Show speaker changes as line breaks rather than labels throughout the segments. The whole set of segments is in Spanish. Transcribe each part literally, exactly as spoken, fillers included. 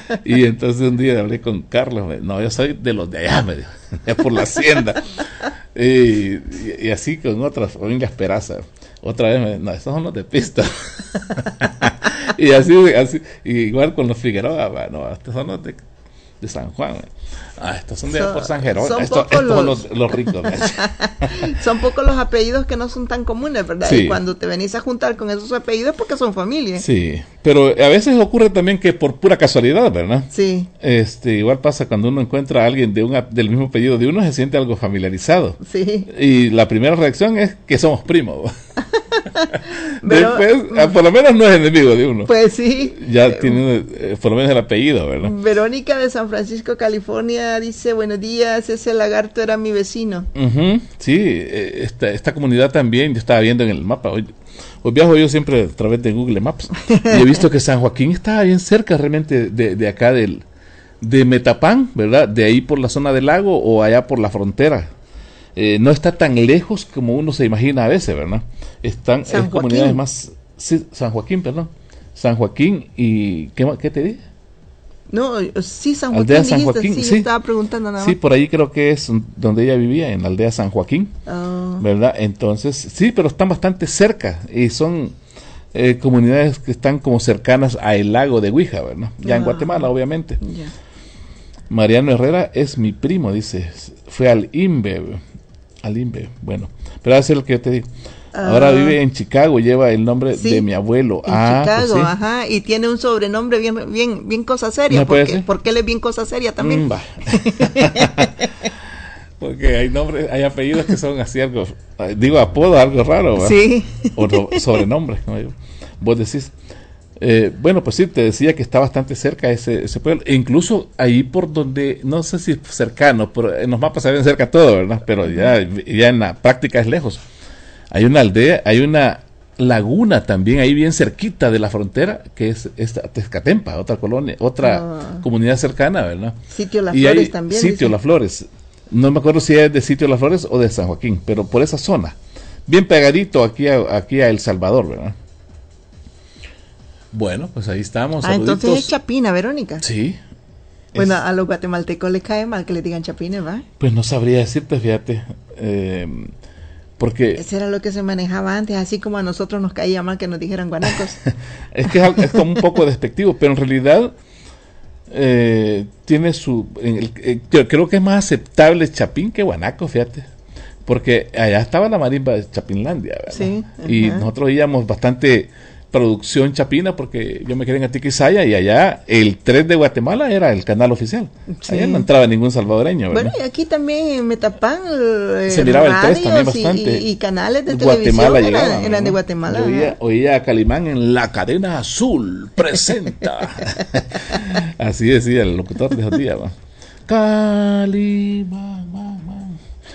Y entonces un día hablé con Carlos, me, no, yo soy de los de allá, me dijo, es por la hacienda. Y, y, y así con otras familias Peraza. Otra vez me no, estos son los de pista. Y así, así, y igual con los Figueroa, no, estos son los de, de San Juan. Ah, estos son de so, por San Jerónimo. Estos, estos los, son los, los ricos.
Son pocos los apellidos que no son tan comunes, ¿verdad? Sí. Y cuando te venís a juntar con esos apellidos es porque son familia.
Sí, pero a veces ocurre también que por pura casualidad, ¿verdad?
Sí.
Este, igual pasa cuando uno encuentra a alguien de una, del mismo apellido de uno, se siente algo familiarizado.
Sí.
Y la primera reacción es que somos primos. Pero, después, por lo menos no es enemigo de uno.
Pues sí.
Ya eh, tiene eh, por lo menos el apellido, ¿verdad?
Verónica de San Francisco, California, dice, buenos días, ese lagarto era mi vecino.
Uh-huh, sí, eh, esta, esta comunidad también, yo estaba viendo en el mapa, hoy, hoy viajo yo siempre a través de Google Maps, y he visto que San Joaquín está bien cerca realmente de, de acá del, de Metapán, ¿verdad? De ahí por la zona del lago o allá por la frontera. Eh, no está tan lejos como uno se imagina a veces, ¿verdad? Están es comunidades más... Sí, San Joaquín, perdón. San Joaquín y... ¿Qué, qué te dije?
No, sí, San Joaquín.
Aldea San Joaquín,
sí,
sí.
Estaba preguntando nada más.
Sí, por ahí creo que es donde ella vivía, en la aldea San Joaquín,
oh.
¿verdad? Entonces, sí, pero están bastante cerca y son eh, comunidades que están como cercanas al lago de Huija, ¿verdad? Ya oh. en Guatemala, obviamente.
Yeah.
Mariano Herrera es mi primo, dice. Fue al I N B E. Al I N B E, bueno. Pero va a ser lo que yo te digo. Ahora uh, vive en Chicago, lleva el nombre sí, de mi abuelo.
En
ah,
Chicago,
pues sí.
Ajá, y tiene un sobrenombre bien, bien, bien cosa seria, porque, porque él es bien cosa seria también.
Mm, porque hay nombres, hay apellidos que son así algo, digo apodo, algo raro, ¿va?
Sí.
O no, sobrenombres, ¿no? Vos decís. Eh, bueno, pues sí, te decía que está bastante cerca ese, ese pueblo, e incluso ahí por donde, no sé si cercano, pero en los mapas se ven cerca todo, ¿verdad? Pero ya, ya en la práctica es lejos. Hay una aldea, hay una laguna también ahí bien cerquita de la frontera, que es esta Tezcatempa, otra colonia, otra oh. comunidad cercana, ¿verdad?
Sitio Las
y
Flores
hay,
también.
Sitio Las Flores. No me acuerdo si es de Sitio Las Flores o de San Joaquín, pero por esa zona. Bien pegadito aquí a, aquí a El Salvador, ¿verdad? Bueno, pues ahí estamos.
Ah,
saluditos.
Entonces es Chapina, Verónica.
Sí.
Bueno,
es...
a los guatemaltecos les cae mal que le digan Chapines, ¿va?
Pues no sabría decirte, fíjate. Eh, porque...
Eso era lo que se manejaba antes, así como a nosotros nos caía mal que nos dijeran guanacos.
es que es, es como un poco despectivo, pero en realidad eh, tiene su... En el, eh, yo creo que es más aceptable Chapín que guanaco, fíjate. Porque allá estaba la marimba de Chapinlandia, ¿verdad? Sí. Y uh-huh. nosotros íbamos bastante... producción chapina, porque yo me quedé en Atiquizaya y allá el tres de Guatemala era el canal oficial. Sí. Allá no entraba ningún salvadoreño, ¿verdad?
Bueno, y aquí también en Metapán eh,
se miraba el tres también bastante.
Y, y, y canales de
Guatemala
televisión
llegaba,
eran, eran de Guatemala.
Oía, oía a Calimán en La Cadena Azul, presenta. Así decía el locutor de esos días, ¿va? Calimán, man, man.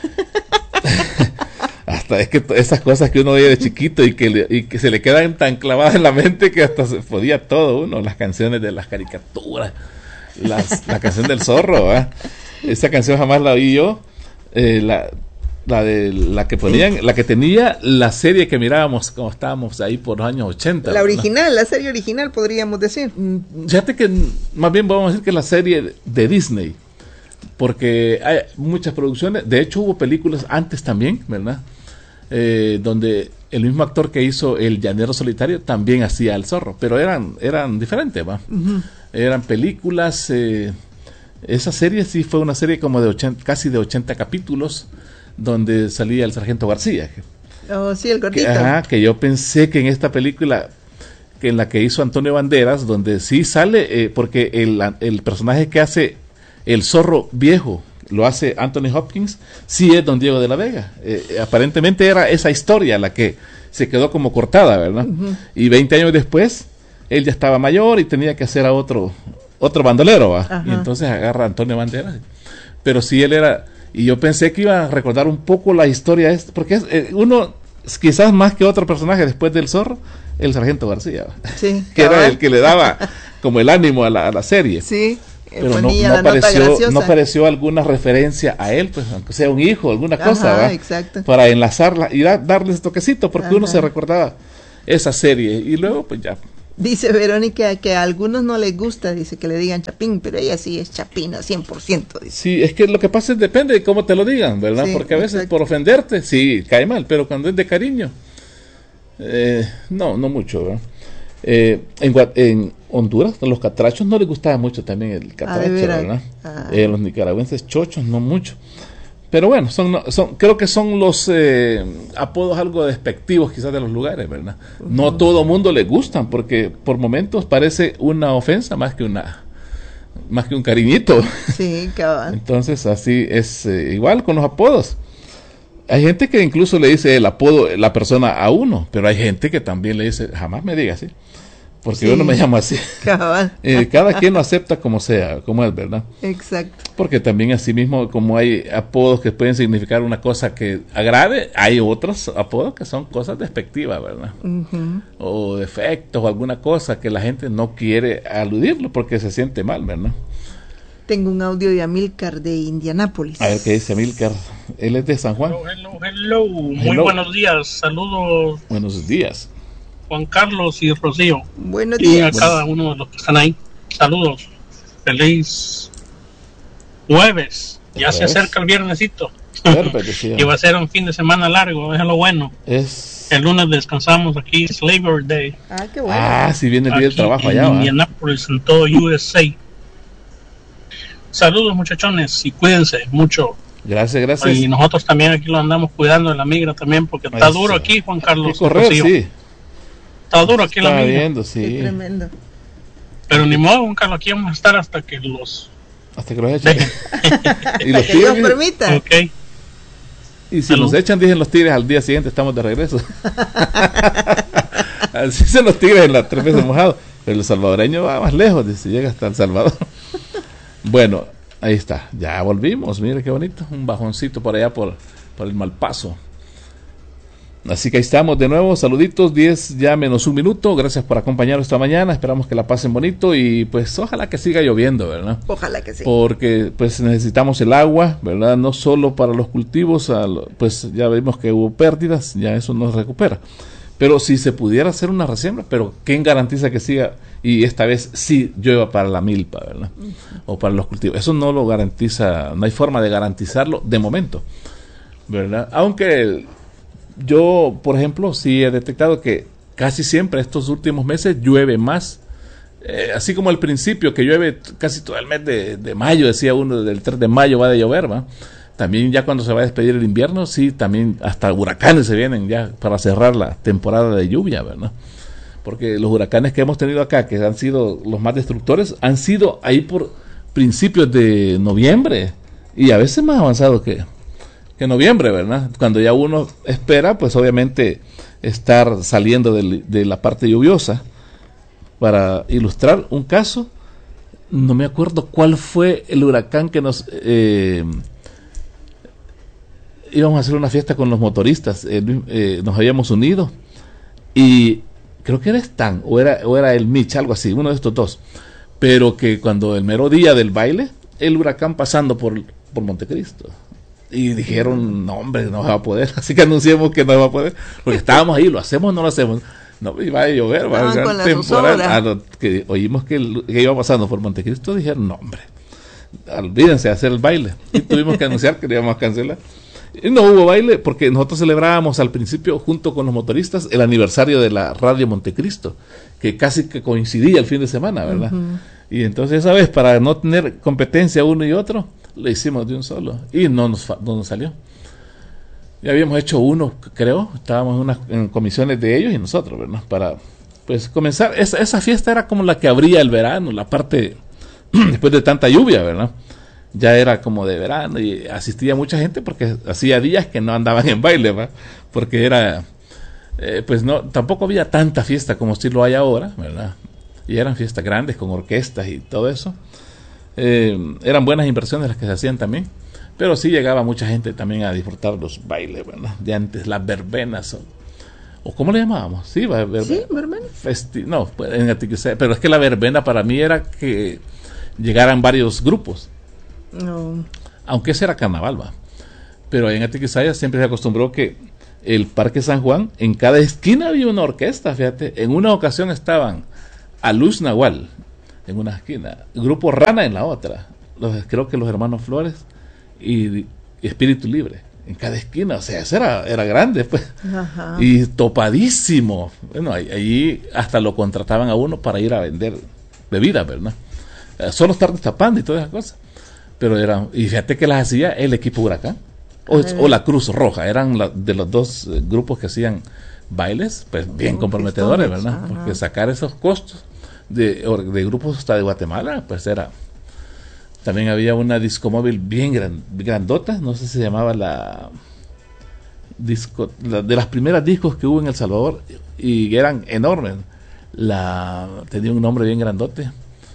Hasta es que esas cosas que uno oye de chiquito y que, le, y que se le quedan tan clavadas en la mente que hasta se podía todo uno, las canciones de las caricaturas, las, la canción del zorro, ¿eh? Esa canción jamás la oí yo, eh, la, la de la que ponían, la que tenía la serie que mirábamos cuando estábamos ahí por los años ochenta.
La original, ¿no? La serie original podríamos decir.
Fíjate que más bien vamos a decir que la serie de Disney, porque hay muchas producciones, de hecho hubo películas antes también, ¿verdad? Eh, donde el mismo actor que hizo El Llanero Solitario también hacía el zorro, pero eran eran diferentes, ¿va? Uh-huh. Eran películas, eh, esa serie sí fue una serie como de ochenta, casi de ochenta capítulos, donde salía el Sargento García.
Oh, sí, el gordito.
Que, ajá, que yo pensé que en esta película, que en la que hizo Antonio Banderas, donde sí sale, eh, porque el, el personaje que hace el zorro viejo, lo hace Anthony Hopkins, sí es don Diego de la Vega. Eh, aparentemente era esa historia la que se quedó como cortada, ¿verdad? Uh-huh. Y veinte años después, él ya estaba mayor y tenía que hacer a otro otro bandolero, ¿va? Y entonces agarra a Antonio Banderas. Pero sí él era... Y yo pensé que iba a recordar un poco la historia, esta, porque es, eh, uno, quizás más que otro personaje después del zorro, el Sargento García, ¿va?
Sí,
que era el que le daba como el ánimo a la, a la serie.
Sí.
Pero no, no, apareció, no apareció alguna referencia a él, pues aunque sea un hijo, alguna Ajá, cosa, ¿va?
Exacto.
Para enlazarla y da, darle ese toquecito, porque
Ajá.
uno se recordaba esa serie y luego pues ya
Dice Verónica que a algunos no les gusta, dice que le digan chapín, pero ella sí es chapina, cien por ciento. Dice.
Sí, es que lo que pasa es depende de cómo te lo digan, ¿verdad? Sí, porque a veces exacto. por ofenderte, sí, cae mal, pero cuando es de cariño, eh, no, no mucho, ¿verdad? Eh, en, en Honduras, a los catrachos no les gustaba mucho también el catracho, ah, ¿verdad? Ah. Eh, los nicaragüenses chochos, no mucho. Pero bueno, son, son creo que son los eh, apodos algo despectivos quizás de los lugares, ¿verdad? Uh-huh. No todo mundo les gustan, porque por momentos parece una ofensa más que una más que un cariñito.
Sí, cabal.
Entonces así es eh, igual con los apodos. Hay gente que incluso le dice el apodo la persona a uno, pero hay gente que también le dice, jamás me diga así, porque sí, yo no me llamo así.
Cabal.
eh, cada quien lo acepta como sea, como es, ¿verdad?
Exacto.
Porque también así mismo, como hay apodos que pueden significar una cosa que agrade, hay otros apodos que son cosas despectivas, ¿verdad? Uh-huh. O defectos o alguna cosa que la gente no quiere aludirlo porque se siente mal, ¿verdad?
Tengo un audio de Amílcar de Indianápolis.
A ver qué dice Amílcar. Él es de San Juan.
Hello, hello, hello. Muy
hello.
Buenos días. Saludos.
Buenos días.
Juan Carlos y Rocío.
Buenos
y
días.
a cada uno de los que están ahí. Saludos. Feliz jueves. Ya se acerca el viernesito. Y va a ser un fin de semana largo. Es lo bueno.
Es...
El lunes descansamos aquí. Es Labor Day.
Ah, qué bueno.
Ah, si viene el día del trabajo allá.
En Indianápolis, en todo U S A. Saludos muchachones y cuídense mucho.
Gracias, gracias.
Y nosotros también aquí lo andamos cuidando en la migra también, porque está Eso. duro aquí, Juan Carlos.
Correr, sí.
Está duro aquí en la migra.
Viendo, sí.
Qué tremendo.
Pero ni modo, Juan Carlos, aquí vamos a estar hasta que los...
Hasta que los echen.
y los tigres nos permita.
Okay.
Y si los echan, dicen los tigres, al día siguiente estamos de regreso. Así son los tigres en la tres veces mojado. Pero el salvadoreño va más lejos, dice, llega hasta El Salvador. Bueno, ahí está, ya volvimos, mire qué bonito, un bajoncito por allá por, por el Malpaso. Así que ahí estamos de nuevo, saluditos, diez ya menos un minuto, gracias por acompañarnos esta mañana, esperamos que la pasen bonito y pues ojalá que siga lloviendo, ¿verdad?
Ojalá que sí.
Porque pues necesitamos el agua, ¿verdad? No solo para los cultivos, pues ya vimos que hubo pérdidas, ya eso nos recupera. Pero si se pudiera hacer una resiembra, pero ¿quién garantiza que siga? Y esta vez sí llueva para la milpa, ¿verdad? Uh-huh. O para los cultivos. Eso no lo garantiza, no hay forma de garantizarlo de momento, ¿verdad? Aunque yo, por ejemplo, sí he detectado que casi siempre estos últimos meses llueve más. Eh, así como al principio, que llueve casi todo el mes de, de mayo, decía uno, del tres de mayo va de llover, ¿va? También ya cuando se va a despedir el invierno, sí, también hasta huracanes se vienen ya para cerrar la temporada de lluvia, ¿verdad? Porque los huracanes que hemos tenido acá, que han sido los más destructores, han sido ahí por principios de noviembre y a veces más avanzados que, que noviembre, ¿verdad? Cuando ya uno espera, pues obviamente estar saliendo de, de la parte lluviosa. Para ilustrar un caso, no me acuerdo cuál fue el huracán que nos... Eh, íbamos a hacer una fiesta con los motoristas, eh, eh, nos habíamos unido y creo que era Stan o era, o era el Mitch, algo así, uno de estos dos, pero que cuando el mero día del baile, el huracán pasando por, por Montecristo y dijeron, no hombre, no va a poder, así que anunciamos que no va a poder, porque estábamos ahí, lo hacemos o no lo hacemos, no, iba a llover, va a ser temporal, a lo que oímos que, el, que iba pasando por Montecristo, dijeron, no hombre, olvídense de hacer el baile, y tuvimos que anunciar que lo íbamos a cancelar. Y no hubo baile porque nosotros celebrábamos al principio junto con los motoristas el aniversario de la Radio Montecristo, que casi que coincidía el fin de semana, ¿verdad? Uh-huh. Y entonces esa vez, para no tener competencia uno y otro, lo hicimos de un solo y no nos, no nos salió. Ya habíamos hecho uno, creo, estábamos en, unas, en comisiones de ellos y nosotros, ¿verdad? Para pues comenzar, esa, esa fiesta era como la que abría el verano, la parte después de tanta lluvia, ¿verdad? Ya era como de verano y asistía mucha gente porque hacía días que no andaban en baile, ¿va? Porque era, eh, pues no, tampoco había tanta fiesta como si lo hay ahora, ¿verdad? Y eran fiestas grandes con orquestas y todo eso. Eh, eran buenas inversiones las que se hacían también, pero sí llegaba mucha gente también a disfrutar los bailes, ¿verdad? De antes, las verbenas, o, o ¿cómo le llamábamos? Sí, verbena.
Sí, verbena.
Festi- no, en Atiquizaya, pero es que la verbena para mí era que llegaran varios grupos.
No.
Aunque ese era carnaval, va. Pero en Atiquizaya siempre se acostumbró que el Parque San Juan, en cada esquina había una orquesta, fíjate. En una ocasión estaban a Luz Nahual en una esquina, Grupo Rana en la otra, los, creo que los Hermanos Flores y, y Espíritu Libre en cada esquina, o sea, eso era, era grande, pues. Ajá. Y topadísimo. Bueno, ahí, ahí hasta lo contrataban a uno para ir a vender bebidas, ¿verdad? Eh, solo estar destapando y todas esas cosas. Pero eran, y fíjate que las hacía el equipo Huracán o, o la Cruz Roja, eran la, de los dos eh, grupos que hacían bailes, pues bien oh, comprometedores, ¿verdad? Ajá. Porque sacar esos costos de, de grupos hasta de Guatemala, pues era... También había una discomóvil bien gran, grandota, no sé si se llamaba la disco, la, de las primeras discos que hubo en El Salvador, y eran enormes. La tenía un nombre bien grandote,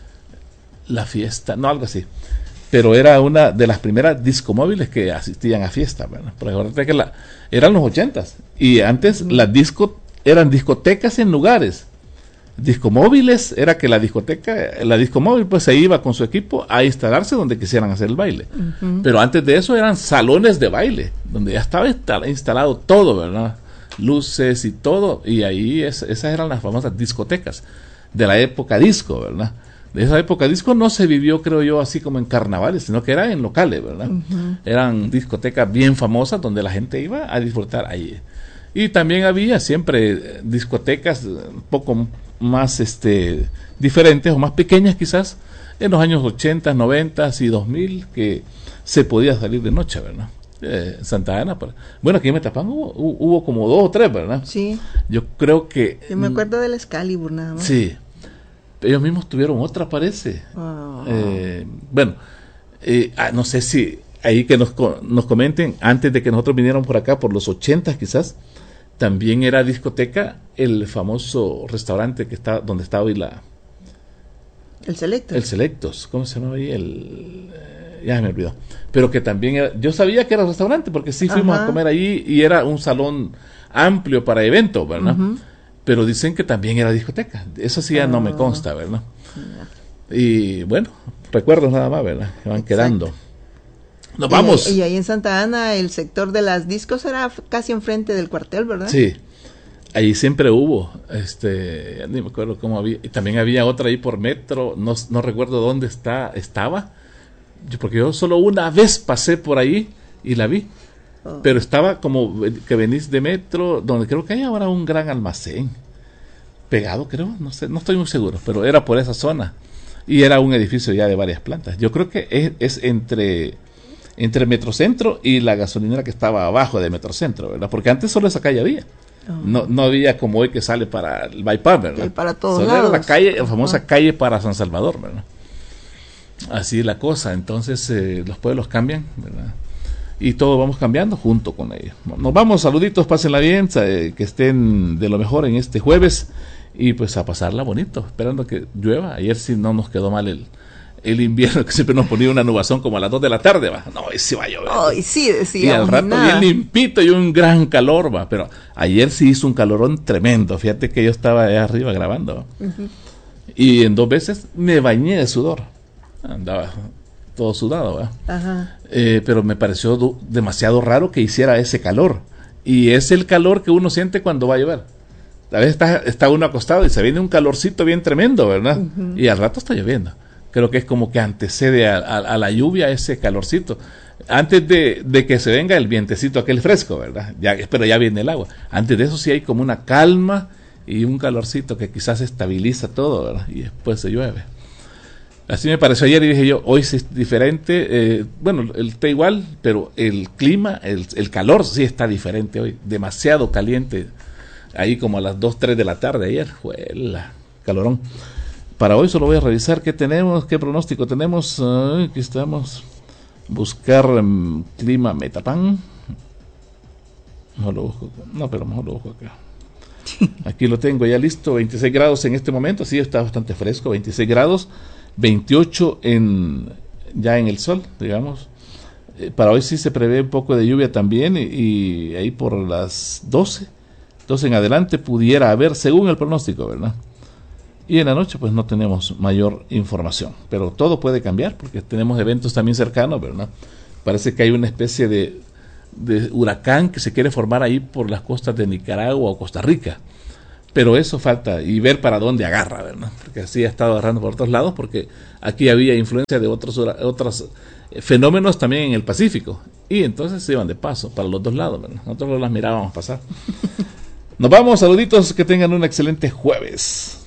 La Fiesta, no, algo así. Pero era una de las primeras discomóviles que asistían a fiesta, ¿verdad? Porque acuérdate que la, eran los ochentas, y antes las discos eran discotecas en lugares. Discomóviles era que la discoteca, la discomóvil pues se iba con su equipo a instalarse donde quisieran hacer el baile. Uh-huh. Pero antes de eso eran salones de baile, donde ya estaba instalado todo, ¿verdad? Luces y todo, y ahí es, esas eran las famosas discotecas de la época disco, ¿verdad? De esa época disco no se vivió, creo yo, así como en carnavales, sino que era en locales, ¿verdad? Uh-huh. Eran discotecas bien famosas donde la gente iba a disfrutar ahí. Y también había siempre discotecas un poco más este diferentes o más pequeñas quizás en los años ochenta, noventa y dos mil, que se podía salir de noche, ¿verdad? Eh, Santa Ana, para... bueno, aquí en Metapán hubo, hubo como dos o tres, ¿verdad?
Sí.
Yo creo que...
Yo me acuerdo del Excalibur nada más.
Sí. Ellos mismos tuvieron otra, parece. Oh. Eh, bueno, eh, ah, no sé si ahí que nos, nos comenten, antes de que nosotros vinieran por acá, por los ochentas quizás, también era discoteca el famoso restaurante que está donde está hoy la
el Selectos.
El Selectos, ¿cómo se llama ahí? El eh, ya me olvidó. Pero que también era, yo sabía que era restaurante porque sí fuimos Ajá. a comer ahí y era un salón amplio para eventos, ¿verdad? Uh-huh. Pero dicen que también era discoteca. Eso sí ya uh-huh. no me consta, ¿verdad? Uh-huh. Y bueno, recuerdos nada más, ¿verdad? Que van Exacto. quedando. Nos vamos.
Y, y ahí en Santa Ana el sector de las discos era casi enfrente del cuartel, ¿verdad?
Sí, ahí siempre hubo, este, ni me acuerdo cómo había, y también había otra ahí por metro, no, no recuerdo dónde está, estaba, porque yo solo una vez pasé por ahí y la vi, oh. pero estaba como que venís de metro, donde creo que hay ahora un gran almacén, pegado creo, no sé, no estoy muy seguro, pero era por esa zona, y era un edificio ya de varias plantas. Yo creo que es, es entre... entre Metrocentro y la gasolinera que estaba abajo de Metrocentro, ¿verdad? Porque antes solo esa calle había. Oh. No, no había como hoy que sale para el bypass, ¿verdad?
Y para todos
solo
lados.
Era la calle, la famosa oh. calle para San Salvador, ¿verdad? Así es la cosa. Entonces eh, los pueblos cambian, ¿verdad? Y todos vamos cambiando junto con ellos. Nos vamos, saluditos, pásenla bien, eh, que estén de lo mejor en este jueves y pues a pasarla bonito, esperando que llueva. Ayer sí no nos quedó mal el el invierno, que siempre nos ponía una nubazón como a las dos de la tarde, va. No, hoy sí va a llover.
Ay, sí, decía.
Y al rato nada. Bien limpito y un gran calor, va. Pero ayer sí hizo un calorón tremendo. Fíjate que yo estaba allá arriba grabando. Uh-huh. Y en dos veces me bañé de sudor. Andaba todo sudado, va. Ajá. Eh, pero me pareció du- demasiado raro que hiciera ese calor. Y es el calor que uno siente cuando va a llover. A veces está, está uno acostado y se viene un calorcito bien tremendo, ¿verdad? Uh-huh. Y al rato está lloviendo. Creo que es como que antecede a, a, a la lluvia ese calorcito. Antes de, de que se venga el vientecito aquel fresco, ¿verdad? Ya, pero ya viene el agua. Antes de eso sí hay como una calma y un calorcito que quizás estabiliza todo, ¿verdad? Y después se llueve. Así me pareció ayer y dije yo, hoy sí es diferente. Eh, bueno, el, está igual, pero el clima, el, el calor sí está diferente hoy. Demasiado caliente. Ahí como a las dos, tres de la tarde ayer. Juela, calorón. Para hoy solo voy a revisar qué tenemos, qué pronóstico tenemos. Uh, aquí estamos. Buscar um, clima Metapán. Mejor lo busco. No, pero mejor lo busco acá. Aquí lo tengo ya listo. veintiséis grados en este momento. Sí, está bastante fresco. veintiséis grados. veintiocho en, ya en el sol, digamos. Eh, para hoy sí se prevé un poco de lluvia también. Y, y ahí por las doce. doce en adelante pudiera haber, según el pronóstico, ¿verdad? Y en la noche pues no tenemos mayor información, pero todo puede cambiar porque tenemos eventos también cercanos, ¿verdad? Parece que hay una especie de, de huracán que se quiere formar ahí por las costas de Nicaragua o Costa Rica, pero eso falta, y ver para dónde agarra, ¿verdad? Porque así ha estado agarrando por otros lados, porque aquí había influencia de otros otros fenómenos también en el Pacífico, y entonces se iban de paso para los dos lados, ¿verdad? Nosotros las mirábamos pasar. Nos vamos, saluditos, que tengan un excelente jueves.